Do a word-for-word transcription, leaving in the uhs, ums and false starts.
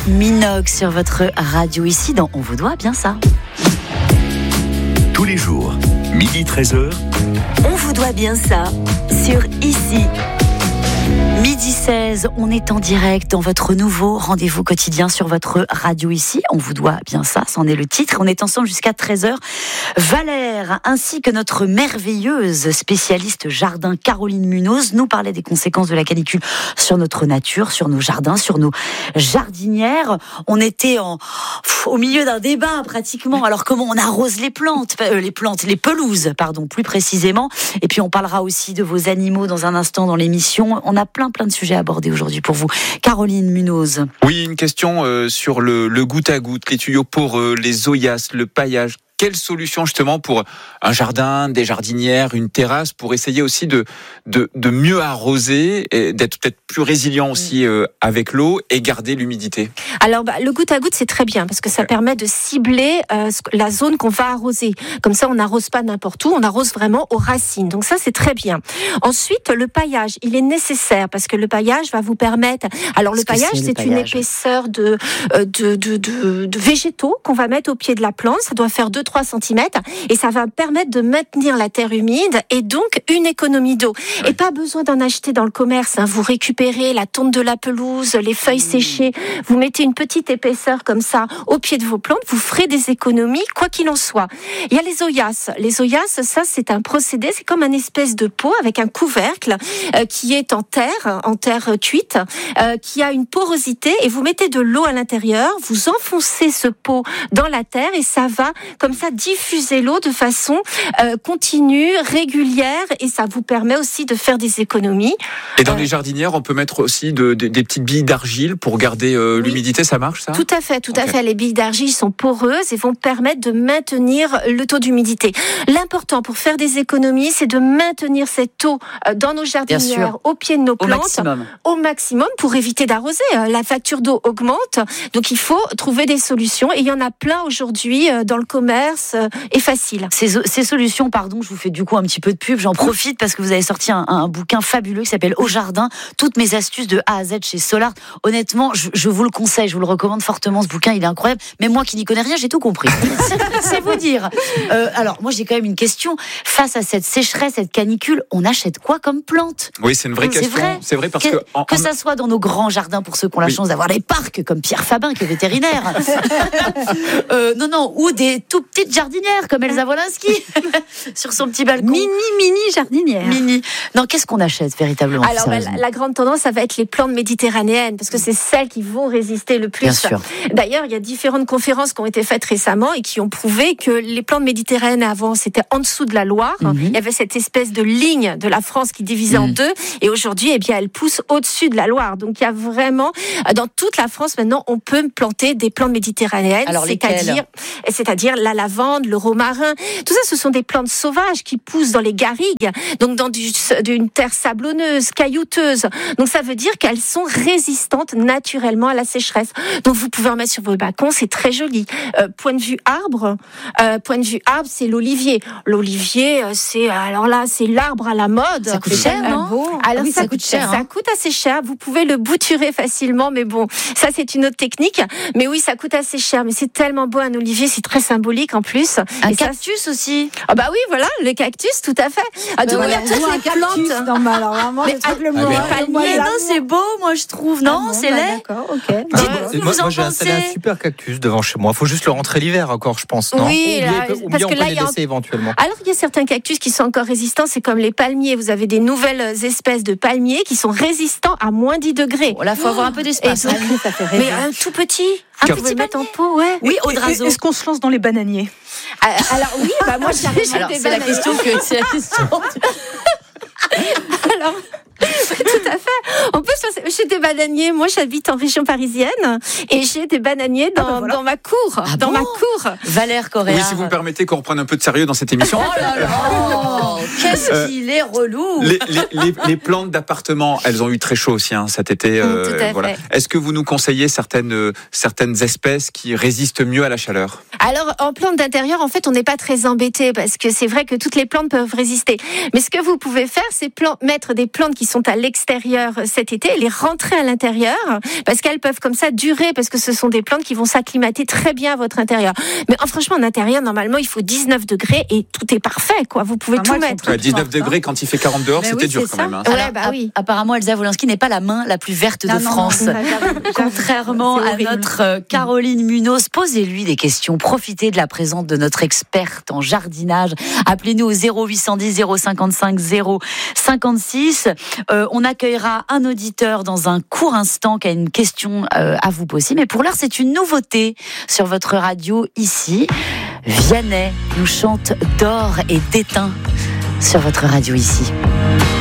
Minox sur votre radio ici dans On vous doit bien ça. Tous les jours, midi treize heures. On vous doit bien ça sur ici. Midi seize, on est en direct dans votre nouveau rendez-vous quotidien sur votre radio ici. On vous doit bien ça, c'en est le titre. On est ensemble jusqu'à treize heures. Valère, ainsi que notre merveilleuse spécialiste jardin Caroline Munoz, nous parlait des conséquences de la canicule sur notre nature, sur nos jardins, sur nos jardinières. On était en, au milieu d'un débat pratiquement. Alors comment on arrose les plantes, euh, les plantes, les pelouses, pardon, plus précisément. Et puis on parlera aussi de vos animaux dans un instant dans l'émission. On a plein plein de sujets à aborder aujourd'hui pour vous. Caroline Munoz. Oui, une question euh, sur le, le goutte à goutte, les tuyaux poreux, les zoyas, le paillage. Quelle solution justement pour un jardin, des jardinières, une terrasse, pour essayer aussi de, de, de mieux arroser, et d'être peut-être plus résilient aussi euh, avec l'eau et garder l'humidité? Alors bah, le goutte à goutte c'est très bien parce que ça permet de cibler euh, la zone qu'on va arroser. Comme ça on n'arrose pas n'importe où, on arrose vraiment aux racines. Donc ça c'est très bien. Ensuite le paillage, il est nécessaire parce que le paillage va vous permettre... Alors le paillage c'est, c'est une épaisseur de, de, de, de, de végétaux qu'on va mettre au pied de la plante. Ça doit faire deux trois centimètres et ça va permettre de maintenir la terre humide et donc une économie d'eau. Oui. Et pas besoin d'en acheter dans le commerce. Hein. Vous récupérez la tonte de la pelouse, les feuilles mmh. séchées, vous mettez une petite épaisseur comme ça au pied de vos plantes, vous ferez des économies quoi qu'il en soit. Il y a les zoyas. Les zoyas, ça c'est un procédé, c'est comme un espèce de pot avec un couvercle euh, qui est en terre, en terre cuite, euh, qui a une porosité et vous mettez de l'eau à l'intérieur, vous enfoncez ce pot dans la terre et ça va comme ça diffuser l'eau de façon euh, continue, régulière et ça vous permet aussi de faire des économies. Et dans euh, les jardinières, on peut mettre aussi de, de, des petites billes d'argile pour garder euh, oui. l'humidité, ça marche ça? Tout à fait, tout okay. à fait. Les billes d'argile sont poreuses et vont permettre de maintenir le taux d'humidité. L'important pour faire des économies, c'est de maintenir cette eau dans nos jardinières, au pied de nos plantes, au maximum. au maximum pour éviter d'arroser. La facture d'eau augmente, donc il faut trouver des solutions et il y en a plein aujourd'hui dans le commerce et facile. Ces, ces solutions, pardon, je vous fais du coup un petit peu de pub, j'en profite parce que vous avez sorti un, un bouquin fabuleux qui s'appelle Au jardin, toutes mes astuces de A à Z chez Solar. Honnêtement, je, je vous le conseille, je vous le recommande fortement, ce bouquin, il est incroyable. Mais moi qui n'y connais rien, j'ai tout compris. C'est vous dire. Euh, alors, moi j'ai quand même une question. Face à cette sécheresse, cette canicule, on achète quoi comme plante? Oui, c'est une vraie c'est question. Vrai. C'est vrai parce que... que... En, que en... ça soit dans nos grands jardins, pour ceux qui ont la oui. chance d'avoir les parcs, comme Pierre Fabin qui est vétérinaire. euh, non, non, ou des tout petites jardinières, comme Elsa Wolinski, sur son petit balcon. Mini, mini jardinière. Mini. Non, qu'est-ce qu'on achète véritablement? Alors, bah, la, la grande tendance, ça va être les plantes méditerranéennes, parce que c'est celles qui vont résister le plus. Bien sûr. D'ailleurs, il y a différentes conférences qui ont été faites récemment et qui ont prouvé que les plantes méditerranéennes, avant, c'était en dessous de la Loire. Mm-hmm. Il y avait cette espèce de ligne de la France qui divisait mm. en deux. Et aujourd'hui, eh bien, elle pousse au-dessus de la Loire. Donc, il y a vraiment, dans toute la France, maintenant, on peut planter des plantes méditerranéennes. Alors, c'est-à-dire, c'est-à-dire la lavande, le romarin. Tout ça, ce sont des plantes sauvages qui poussent dans les garrigues, donc dans du, d'une terre sablonneuse, caillouteuse. Donc ça veut dire qu'elles sont résistantes naturellement à la sécheresse. Donc vous pouvez en mettre sur vos balcons, c'est très joli. Euh, point de vue arbre, euh, point de vue arbre, c'est l'olivier. L'olivier, c'est alors là, c'est l'arbre à la mode. Ça coûte cher, non? Bon. Alors ah oui, ça, ça coûte cher. Ça hein. coûte assez cher. Vous pouvez le bouturer facilement, mais bon, ça c'est une autre technique. Mais oui, ça coûte assez cher. Mais c'est tellement beau un olivier, c'est très symbolique en plus. Un Et cactus ça, aussi. Ah bah oui, voilà, le cactus, tout à fait. Ah, de voilà, toutes les plantes. Non, mais alors vraiment, mais, le truc le ah, moins. mais, mais non, c'est beau, moi je trouve. Non, ah bon, c'est bah, laid. D'accord, ok. Dites-moi Ah, ce que moi, vous en moi j'ai installé pensez. un super cactus devant chez moi. Il faut juste le rentrer l'hiver encore, je pense. Non oui, ou là, bien, ou parce bien que on là, peut il les y a... laisser éventuellement. Alors il y a certains cactus qui sont encore résistants, c'est comme les palmiers. Vous avez des nouvelles espèces de palmiers qui sont résistants à moins dix degrés. Oh, là, faut avoir un peu d'espace. Donc, ça fait rêver. mais un tout petit, un Cap- petit mettre en pot, ouais. Oui, Audrazo. Est-ce qu'on se lance dans les bananiers? Alors oui, bah moi j'arrive Alors, des c'est la bananiers. question que c'est la question. Alors, tout à fait. En plus, j'ai des bananiers. Moi, j'habite en région parisienne et j'ai des bananiers dans, ah ben voilà. dans ma cour. Ah dans bon ma cour. Valère Correa. Oui, si vous me permettez qu'on reprenne un peu de sérieux dans cette émission. Oh là là, qu'est-ce euh, qu'il est relou. Les, les, les, les plantes d'appartement, elles ont eu très chaud aussi hein, cet été. Euh, Tout à voilà. fait. Est-ce que vous nous conseillez certaines, euh, certaines espèces qui résistent mieux à la chaleur? Alors, en plantes d'intérieur, en fait, on n'est pas très embêté parce que c'est vrai que toutes les plantes peuvent résister. Mais ce que vous pouvez faire, c'est plan- mettre des plantes qui qui sont à l'extérieur cet été, les rentrer à l'intérieur, parce qu'elles peuvent comme ça durer, parce que ce sont des plantes qui vont s'acclimater très bien à votre intérieur. Mais oh, franchement, en intérieur, normalement, il faut dix-neuf degrés et tout est parfait, quoi. Vous pouvez Ah, tout moi, mettre. Ouais, dix-neuf degrés quand il fait quarante dehors, Mais c'était oui, dur c'est quand ça. même. Hein. Ouais, Alors, bah oui. app- Apparemment, Elsa Wolinski n'est pas la main la plus verte Non, de non, France. non, j'avoue, j'avoue. Contrairement C'est à horrible. notre euh, Caroline Munoz, posez-lui des questions. Profitez de la présence de notre experte en jardinage. Appelez-nous au zéro huit cent dix zéro cinquante-cinq zéro cinquante-six. Euh, on accueillera un auditeur dans un court instant qui a une question euh, à vous poser. Mais pour l'heure, c'est une nouveauté sur votre radio ici. Vianney nous chante d'or et d'étain sur votre radio ici.